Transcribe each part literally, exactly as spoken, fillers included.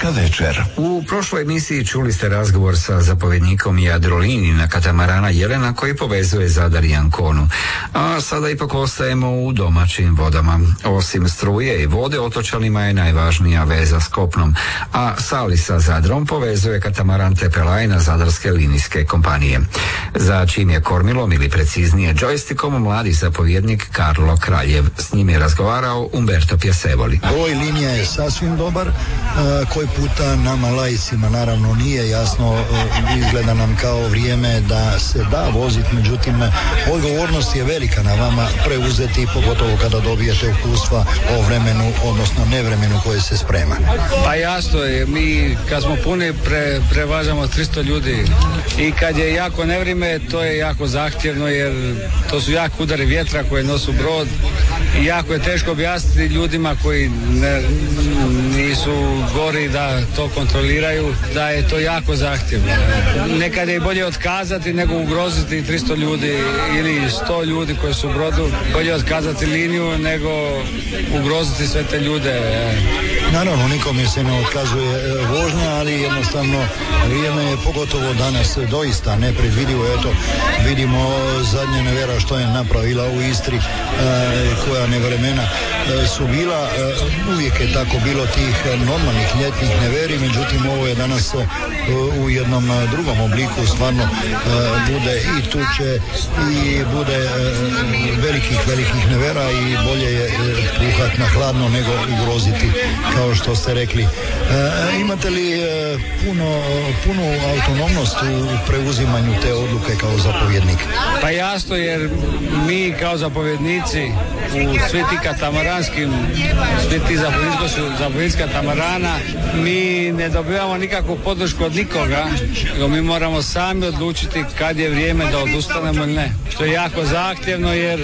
Velika večer. U prošloj emisiji čuli ste razgovor sa zapovjednikom Jadrolinije katamarana Jelena koji povezuje Zadar i Anconu. A sada ipak ostajemo u domaćim vodama. Osim struje i vode, otočanima je najvažnija veza s kopnom, a Sali sa Zadrom povezuje katamaran Tepelajna Zadarske linijske kompanije. Za čim je kormilom ili preciznije džojstikom mladi zapovjednik Karlo Kraljev. S njim je razgovarao Umberto Piasevoli. Broj linija je sasvim dobar, koji puta nama laicima naravno nije jasno, izgleda nam kao vrijeme da se da voziti, međutim odgovornost je velika na vama preuzeti, pogotovo kada dobijete iskustva o vremenu, odnosno nevremenu koje se sprema. Pa jasno je, mi kad smo puni pre, prevažamo tristo ljudi i kad je jako nevrijeme to je jako zahtjevno jer to su jako udari vjetra koje nosu brod i jako je teško objasniti ljudima koji ne, nisu gori da to kontroliraju, da je to jako zahtjevno. Nekad je bolje otkazati nego ugroziti tristo ljudi ili sto ljudi koji su u brodu, bolje otkazati liniju nego ugroziti sve te ljude. Naravno, nikome se ne otkazuje vožnja, ali jednostavno vrijeme je pogotovo danas doista nepredvidivo. Eto, vidimo zadnja nevera što je napravila u Istri, koja nevremena su bila, uvijek je tako bilo tih normalnih ljetnih neveri, međutim ovo je danas u jednom drugom obliku, stvarno bude i tuče i bude velikih, velikih nevera i bolje je puhat na hladno nego ugroziti, kao što ste rekli. E, imate li e, puno, punu autonomnost u preuzimanju te odluke kao zapovjednik? Pa jasno, jer mi kao zapovjednici u svi ti katamaranskim, svi ti zapovjednici katamarana, mi ne dobivamo nikakvu podršku od nikoga, nego mi moramo sami odlučiti kad je vrijeme da odustanemo ili ne. Što je jako zahtjevno jer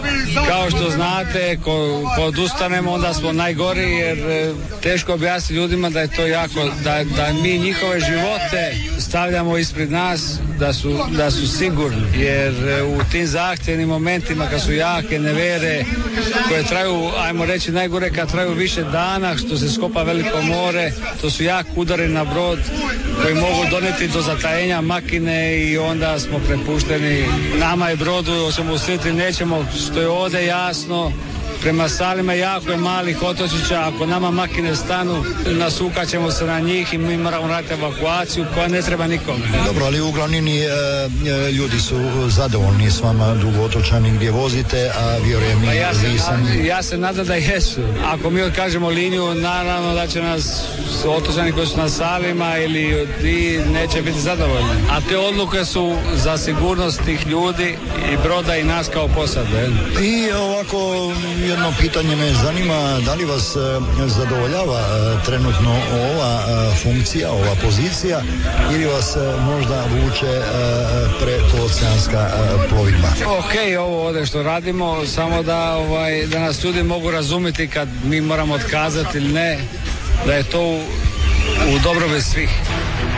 kao što znate, ko, ko odustanemo onda smo najgori jer teško objasniti ljudima da je to jako, da, da mi njihove živote stavljamo ispred nas, da su, da su sigurni, jer u tim zahtjevnim momentima kad su jake nevere koje traju, ajmo reći najgore kad traju više dana, što se skopa veliko more, to su jak udari na brod koji mogu donijeti do zatajenja makine i onda smo prepušteni nama i brodu, osim u svjetli nećemo, što je ovdje jasno. Prema Salima jako je malih otočića, ako nama makine stanu, nasukat ćemo se na njih i mi moramo raditi evakuaciju koja ne treba nikome. Dobro, ali u glavnini e, ljudi su zadovoljni s vama dugo otočani gdje vozite, a vjerujem pa ja, vi sami... ja se nadam da jesu. Ako mi odkažemo liniju, naravno da će nas otočani koji su na Salima ili i neće biti zadovoljni. A te odluke su za sigurnost tih ljudi i broda i nas kao posade. I ovako jedno pitanje me zanima, da li vas e, zadovoljava e, trenutno ova e, funkcija, ova pozicija ili vas e, možda vuče e, prekooceanska e, plovidba? Ok, ovo ovdje što radimo, samo da, ovaj, da nas ljudi mogu razumjeti kad mi moramo otkazati ili ne, da je to u, u dobrobit svih.